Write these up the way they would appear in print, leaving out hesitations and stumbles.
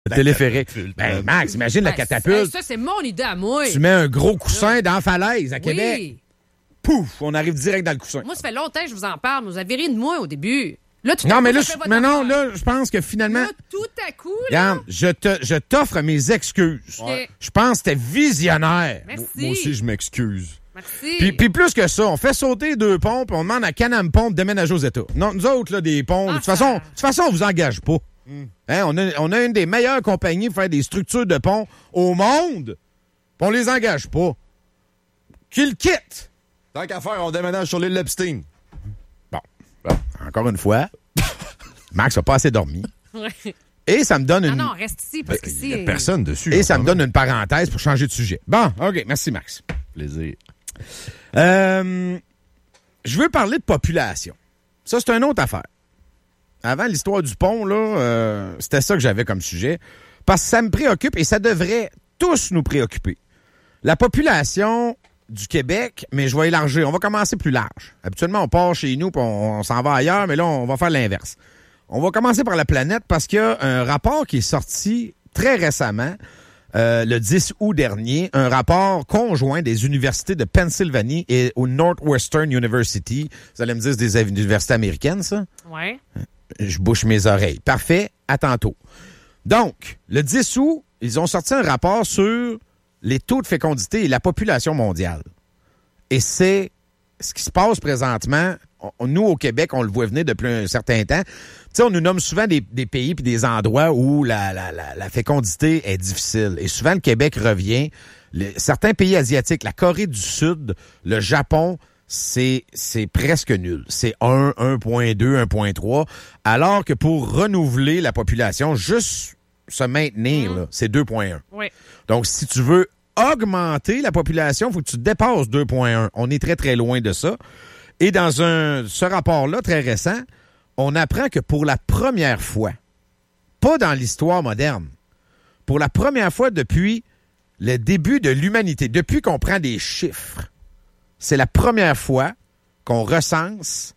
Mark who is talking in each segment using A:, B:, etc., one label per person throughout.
A: Le téléphérique. Ben, Max, imagine la catapulte.
B: Ça, c'est mon idée à moi.
A: Tu mets un gros coussin dans la falaise à Québec.
B: Oui.
A: Pouf, on arrive direct dans le coussin.
B: Moi, ça fait longtemps que je vous en parle, mais vous avez ri de moi au début. Là, tout à
A: Non,
B: coup,
A: mais là,
B: ça fait votre affaire.
A: je pense que finalement...
B: Là, tout à coup, là...
A: Regarde, je t'offre mes excuses.
B: Ouais.
A: Je pense que t'es visionnaire.
B: Merci.
C: Moi aussi, je m'excuse.
B: Merci.
A: Puis plus que ça, on fait sauter 2 ponts, puis on demande à Can-Am Pont de déménager aux États. Non, nous autres, là, des ponts, de toute façon, on vous engage pas. Hein, on a une des meilleures compagnies pour faire des structures de ponts au monde, puis on les engage pas. Qu'ils quittent.
C: Tant qu'à faire, on déménage sur l'île Epstein.
A: Bon, encore une fois, Max a pas assez dormi.
B: Ouais.
A: Et ça me donne une...
B: Non, reste ici, parce qu'ici...
C: Il n'y a personne dessus.
A: Et ça me donne une parenthèse pour changer de sujet. Bon, OK, merci Max.
C: Plaisir.
A: Je veux parler de population. Ça, c'est une autre affaire. Avant l'histoire du pont, là, c'était ça que j'avais comme sujet. Parce que ça me préoccupe et ça devrait tous nous préoccuper. La population du Québec, mais je vais élargir. On va commencer plus large. Habituellement, on part chez nous puis on s'en va ailleurs, mais là, on va faire l'inverse. On va commencer par la planète parce qu'il y a un rapport qui est sorti très récemment, le 10 août dernier, un rapport conjoint des universités de Pennsylvanie et au Northwestern University. Vous allez me dire, c'est des universités américaines, ça?
B: Ouais.
A: Je bouche mes oreilles. Parfait, à tantôt. Donc, le 10 août, ils ont sorti un rapport sur les taux de fécondité et la population mondiale. Et c'est ce qui se passe présentement. Nous, au Québec, on le voit venir depuis un certain temps. Tu sais, on nous nomme souvent des pays puis des endroits où la fécondité est difficile. Et souvent, le Québec revient. Certains pays asiatiques, la Corée du Sud, le Japon, c'est presque nul. C'est 1, 1.2, 1.3. Alors que pour renouveler la population, juste se maintenir, là, c'est 2.1.
B: Oui.
A: Donc, si tu veux augmenter la population, il faut que tu dépasses 2.1. On est très, très loin de ça. Et dans ce rapport-là, très récent, on apprend que pour la première fois, pas dans l'histoire moderne, pour la première fois depuis le début de l'humanité, depuis qu'on prend des chiffres, c'est la première fois qu'on recense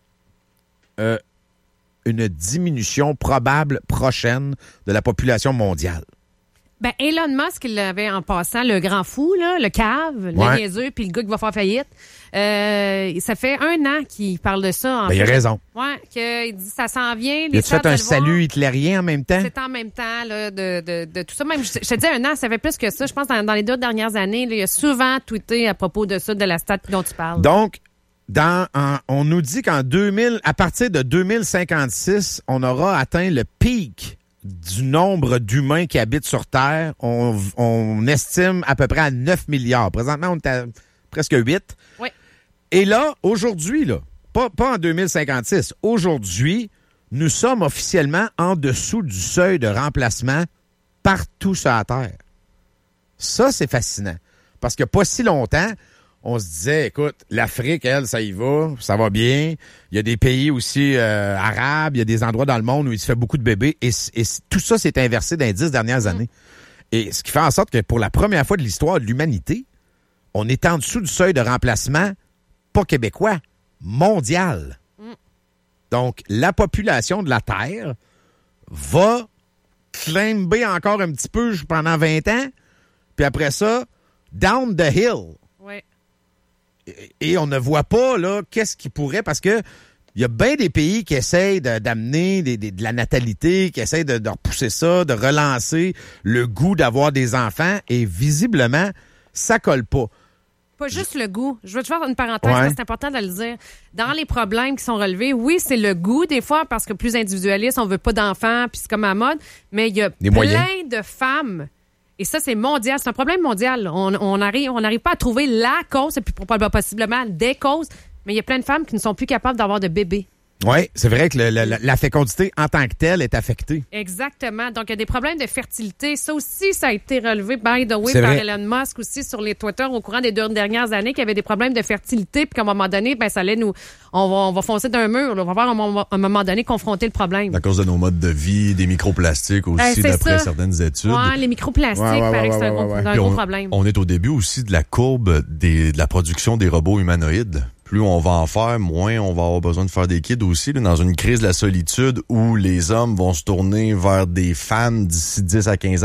A: une diminution probable prochaine de la population mondiale.
B: Ben, Elon Musk, il l'avait en passant, le grand fou, là, le cave, le niaiseux, puis le gars qui va faire faillite. Ça fait 1 an qu'il parle de ça.
A: Il a raison.
B: Oui, qu'il dit ça s'en vient.
A: Il a fait un salut hitlérien en même temps?
B: C'est en même temps là, de tout ça. Même, je te dis 1 an, ça fait plus que ça. Je pense dans les 2 dernières années, là, il a souvent tweeté à propos de ça, de la stat dont tu parles.
A: Donc, on nous dit à partir de 2056, on aura atteint le pic du nombre d'humains qui habitent sur Terre. On estime à peu près à 9 milliards. Présentement, on est à presque 8.
B: Oui.
A: Et là, aujourd'hui, là, pas en 2056, aujourd'hui, nous sommes officiellement en dessous du seuil de remplacement partout sur la Terre. Ça, c'est fascinant. Parce que pas si longtemps, on se disait, écoute, l'Afrique, elle, ça y va, ça va bien. Il y a des pays aussi arabes, il y a des endroits dans le monde où il se fait beaucoup de bébés. Et tout ça s'est inversé dans les 10 dernières années. Et ce qui fait en sorte que pour la première fois de l'histoire de l'humanité, on est en dessous du seuil de remplacement, pas québécois, mondial. Donc, la population de la Terre va climber encore un petit peu pendant 20 ans, puis après ça, down the hill.
B: Oui.
A: Et on ne voit pas, là, qu'est-ce qui pourrait, parce que il y a bien des pays qui essayent d'amener de la natalité, qui essayent de repousser ça, de relancer le goût d'avoir des enfants, et visiblement, ça colle pas.
B: Pas juste le goût. Je veux te faire une parenthèse, parce que c'est important de le dire. Dans les problèmes qui sont relevés, oui, c'est le goût des fois, parce que plus individualiste, on veut pas d'enfants, puis c'est comme à la mode, mais il y a plein de femmes. Et ça, c'est mondial. C'est un problème mondial. On n'arrive pas à trouver la cause, et puis possiblement des causes, mais il y a plein de femmes qui ne sont plus capables d'avoir de bébés.
A: Oui, c'est vrai que la fécondité en tant que telle est affectée.
B: Exactement. Donc, il y a des problèmes de fertilité. Ça aussi, ça a été relevé, by the way, par Elon Musk aussi sur les Twitter au courant des 2 dernières années, qu'il y avait des problèmes de fertilité, puis qu'à un moment donné, ça allait on va foncer d'un mur. Là. On va voir à un moment donné confronter le problème.
C: À cause de nos modes de vie, des microplastiques aussi, d'après certaines études.
B: Oui, les microplastiques, paraît que c'est un gros problème.
C: On est au début aussi de la courbe de la production des robots humanoïdes. plus on va en faire, moins on va avoir besoin de faire des kids aussi. Là, dans une crise de la solitude où les hommes vont se tourner vers des femmes d'ici 10 à 15 ans